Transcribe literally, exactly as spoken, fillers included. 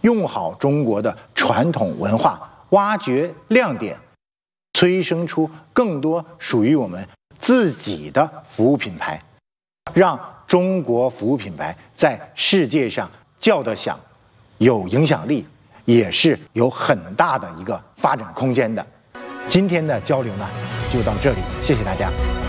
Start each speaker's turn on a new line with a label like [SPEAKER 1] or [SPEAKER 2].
[SPEAKER 1] 用好中国的传统文化，挖掘亮点，催生出更多属于我们自己的服务品牌，让中国服务品牌在世界上叫得响，有影响力，也是有很大的一个发展空间的。今天的交流呢，就到这里，谢谢大家。